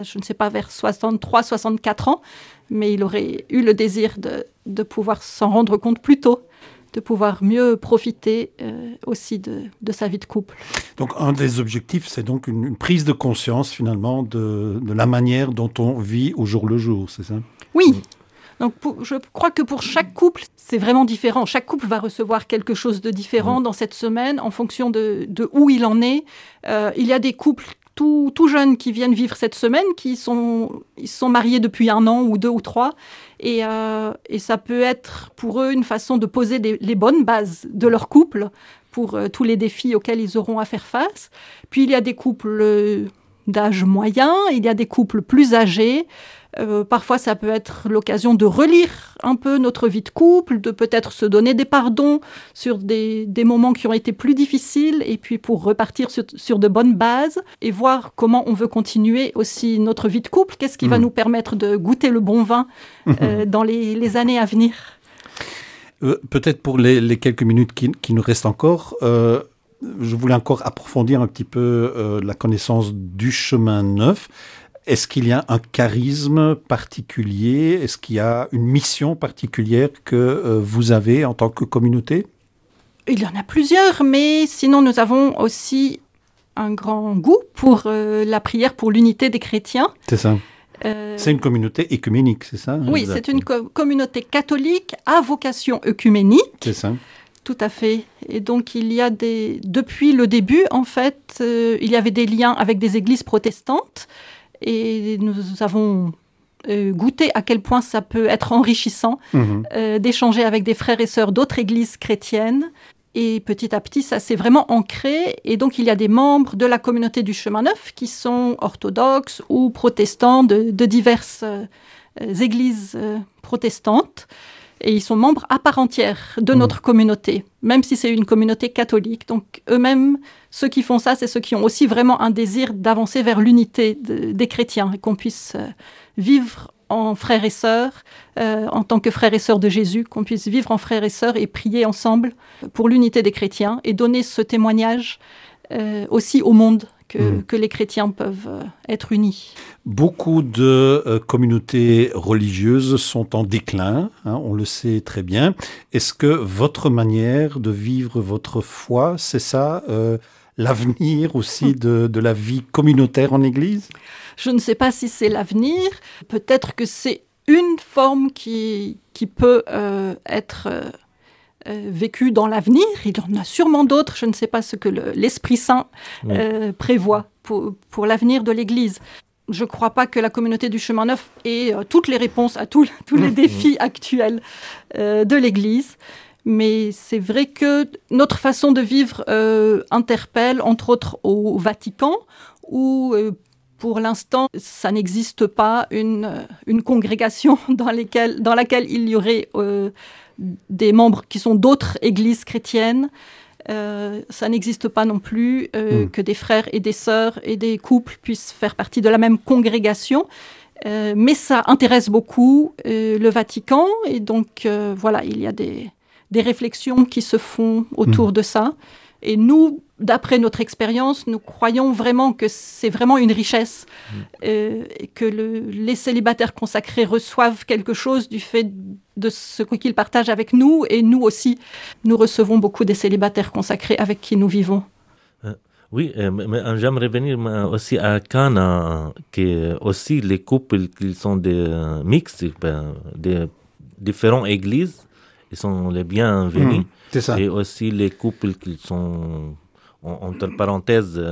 je ne sais pas, vers 63, 64 ans, mais il aurait eu le désir de pouvoir s'en rendre compte plus tôt, de pouvoir mieux profiter aussi de sa vie de couple. Donc un des objectifs, c'est donc une prise de conscience finalement de la manière dont on vit au jour le jour, c'est ça ? Oui. Donc je crois que pour chaque couple, c'est vraiment différent. Chaque couple va recevoir quelque chose de différent dans cette semaine en fonction de où il en est. Il y a des couples tout jeunes qui viennent vivre cette semaine, ils sont mariés depuis 1 an ou 2 ou 3. Et ça peut être pour eux une façon de poser les bonnes bases de leur couple pour tous les défis auxquels ils auront à faire face. Puis il y a des couples d'âge moyen, il y a des couples plus âgés. Parfois, ça peut être l'occasion de relire un peu notre vie de couple, de peut-être se donner des pardons sur des moments qui ont été plus difficiles, et puis pour repartir sur de bonnes bases et voir comment on veut continuer aussi notre vie de couple. Qu'est-ce qui va nous permettre de goûter le bon vin dans les années à venir ? Peut-être pour les quelques minutes qui nous restent encore, je voulais encore approfondir un petit peu la connaissance du chemin neuf. Est-ce qu'il y a un charisme particulier ? Est-ce qu'il y a une mission particulière que vous avez en tant que communauté ? Il y en a plusieurs, mais sinon nous avons aussi un grand goût pour la prière pour l'unité des chrétiens. C'est ça. C'est une communauté œcuménique, c'est ça ? Oui, c'est une communauté catholique à vocation œcuménique. C'est ça. Tout à fait. Et donc, il y a depuis le début, en fait, il y avait des liens avec des églises protestantes. Et nous avons goûté à quel point ça peut être enrichissant d'échanger avec des frères et sœurs d'autres églises chrétiennes. Et petit à petit, ça s'est vraiment ancré. Et donc, il y a des membres de la communauté du Chemin Neuf qui sont orthodoxes ou protestants de diverses églises protestantes. Et ils sont membres à part entière de notre communauté, même si c'est une communauté catholique. Donc eux-mêmes, ceux qui font ça, c'est ceux qui ont aussi vraiment un désir d'avancer vers l'unité des chrétiens, et qu'on puisse vivre en frères et sœurs, en tant que frères et sœurs de Jésus, qu'on puisse vivre en frères et sœurs et prier ensemble pour l'unité des chrétiens et donner ce témoignage aussi au monde que les chrétiens peuvent être unis. Beaucoup de communautés religieuses sont en déclin, on le sait très bien. Est-ce que votre manière de vivre votre foi, c'est ça, l'avenir aussi de la vie communautaire en Église ? Je ne sais pas si c'est l'avenir. Peut-être que c'est une forme qui peut être vécue dans l'avenir. Il y en a sûrement d'autres. Je ne sais pas ce que l'Esprit Saint prévoit pour l'avenir de l'Église. Je ne crois pas que la communauté du Chemin Neuf ait toutes les réponses à tous les défis actuels de l'Église. Mais c'est vrai que notre façon de vivre interpelle, entre autres, au Vatican, où pour l'instant, ça n'existe pas une congrégation dans laquelle il y aurait des membres qui sont d'autres églises chrétiennes. Ça n'existe pas non plus que des frères et des sœurs et des couples puissent faire partie de la même congrégation. Mais ça intéresse beaucoup le Vatican. Et donc, voilà, il y a des réflexions qui se font autour de ça. Et nous, d'après notre expérience, nous croyons vraiment que c'est vraiment une richesse et que les célibataires consacrés reçoivent quelque chose du fait de ce qu'ils partagent avec nous. Et nous aussi, nous recevons beaucoup des célibataires consacrés avec qui nous vivons. Oui, mais j'aimerais revenir aussi à Cana, que aussi les couples qui sont des mixtes, des différentes églises, ils sont les bienvenus. C'est ça. Et aussi les couples qui sont, entre parenthèses,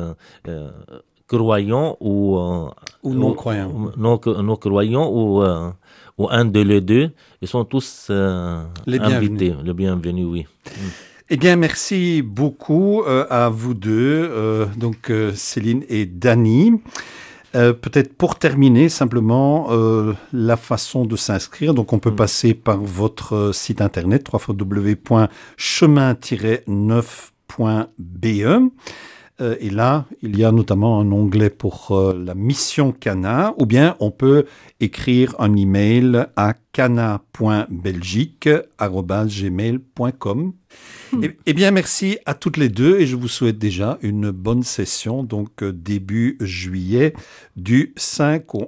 croyants ou non-croyants. Non-croyants ou un de les deux, ils sont tous invités, les bienvenus, oui. Eh bien, merci beaucoup à vous deux, donc Céline et Dany. Peut-être pour terminer, simplement, la façon de s'inscrire. Donc, on peut passer par votre site internet, www.chemin-neuf.be. Et là, il y a notamment un onglet pour la mission Cana, ou bien on peut écrire un email à cana.belgique@gmail.com. Eh bien, merci à toutes les deux et je vous souhaite déjà une bonne session, donc début juillet, du 5 au